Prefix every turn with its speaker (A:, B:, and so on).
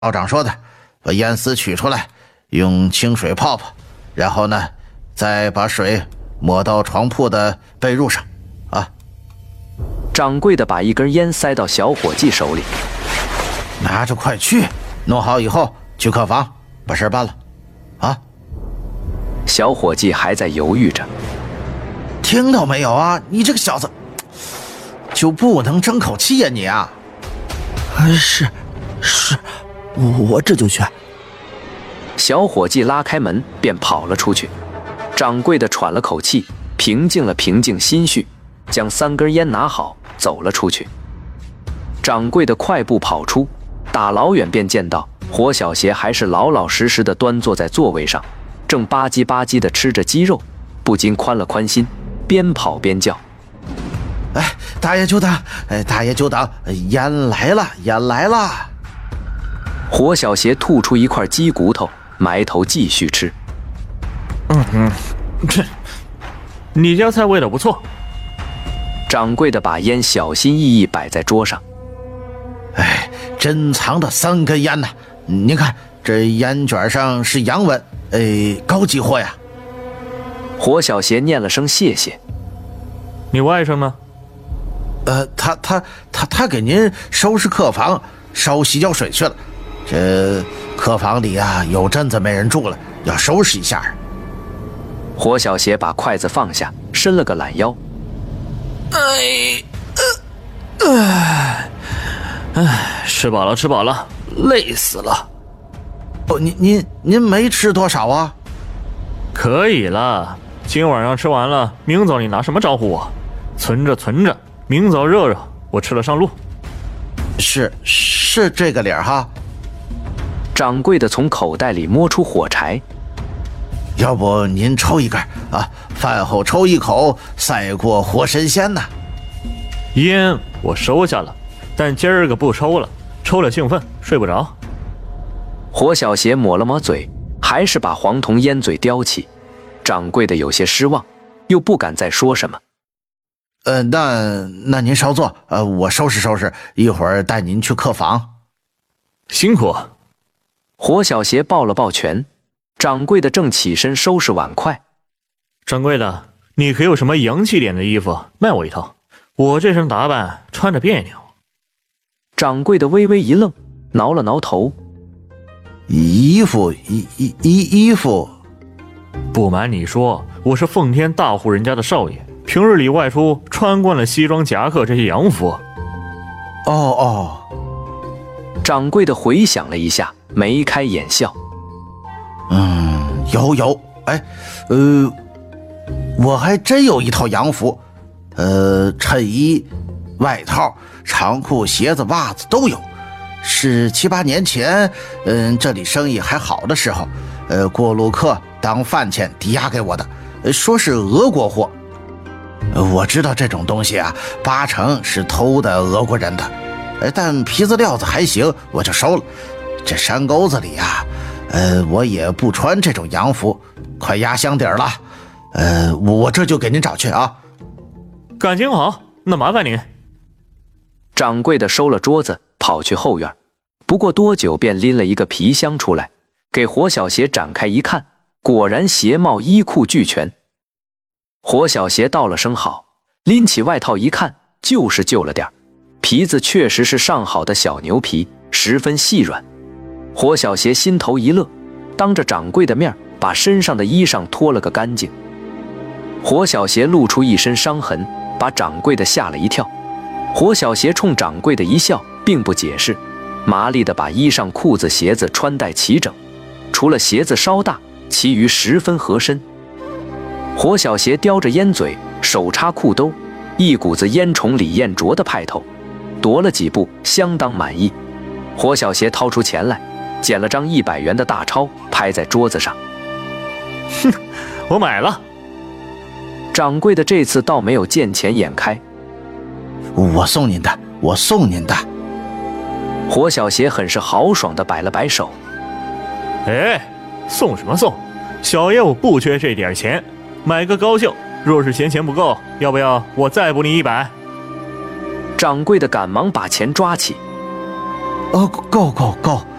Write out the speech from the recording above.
A: 道长说的，把烟丝取出来，用清水泡泡，然后呢，再把水抹到床铺的被褥上，啊。
B: 掌柜的把一根烟塞到小伙计手里，
A: 拿着快去，弄好以后去客房把事办了，啊。
B: 小伙计还在犹豫着，
A: 听到没有啊？你这个小子，就不能争口气呀你啊！
C: 是，我这就去。
B: 小伙计拉开门便跑了出去。掌柜的喘了口气，平静心绪，将3根烟拿好，走了出去。掌柜的快步跑出，打老远便见到火小邪还是老老实实的端坐在座位上，正吧唧吧唧的吃着鸡肉，不禁宽了宽心，边跑边叫：“
A: 哎，大爷久等！哎，大爷久等！烟来了，烟来了！”
B: 火小邪吐出一块鸡骨头，埋头继续吃。
D: 你家菜味道不错。
B: 掌柜的把烟小心翼翼摆在桌上。
A: 哎，珍藏的3根烟呐！您看这烟卷上是洋文，高级货呀。
B: 火小邪念了声谢谢。
D: 你外甥呢？
A: 他给您收拾客房，烧洗脚水去了。这客房里啊，有阵子没人住了，要收拾一下。
B: 火小邪把筷子放下，伸了个懒腰。
D: 吃饱了，累死了。
A: 哦，您没吃多少啊？
D: 可以了，今晚上吃完了，明早你拿什么招呼我？存着，明早热，我吃了上路。
A: 是这个理儿哈。
B: 掌柜的从口袋里摸出火柴，
A: 要不您抽一根啊？饭后抽一口，赛过活神仙呐。
D: 烟我收下了，但今儿个不抽了，抽了兴奋，睡不着。
B: 火小邪抹了抹嘴，还是把黄铜烟嘴叼起。掌柜的有些失望，又不敢再说什么。
A: 那您稍坐，我收拾，一会儿带您去客房。
D: 辛苦。
B: 火小邪抱了抱拳，掌柜的正起身收拾碗筷。
D: 掌柜的，你可有什么洋气点的衣服卖我一套？我这身打扮穿着别扭。
B: 掌柜的微微一愣，挠了挠头。
A: 衣服。
D: 不瞒你说，我是奉天大户人家的少爷，平日里外出穿惯了西装夹克这些洋服。
A: 哦。
B: 掌柜的回想了一下，眉开眼笑。
A: 有，我还真有一套洋服，衬衣、外套、长裤、鞋子、袜子都有。是7、8年前，这里生意还好的时候，过路客当饭钱抵押给我的，说是俄国货。我知道这种东西啊，8成是偷的俄国人的，但皮子料子还行，我就收了。这山沟子里啊，我也不穿这种洋服，快压箱底儿了。我这就给您找去啊。
D: 感情好，那麻烦您。
B: 掌柜的收了桌子，跑去后院，不过多久便拎了一个皮箱出来，给火小邪展开一看，果然鞋帽衣裤俱全。火小邪道了声好，拎起外套一看，就是旧了点，皮子确实是上好的小牛皮，十分细软。火小邪心头一乐，当着掌柜的面把身上的衣裳脱了个干净。火小邪露出一身伤痕，把掌柜的吓了一跳。火小邪冲掌柜的一笑，并不解释，麻利地把衣裳裤子鞋子穿戴齐整，除了鞋子稍大，其余十分合身。火小邪叼着烟嘴，手插裤兜，一股子烟虫李彦卓的派头，踱了几步，相当满意。火小邪掏出钱来，捡了张100元的大钞，拍在桌子上。
D: 我买了。
B: 掌柜的这次倒没有见钱眼开。
A: 我送您的。
B: 火小邪很是豪爽地摆了摆手。
D: 送什么送？小爷我不缺这点钱，买个高兴。若是嫌钱不够，要不要我再补你100？
B: 掌柜的赶忙把钱抓起。
A: 够。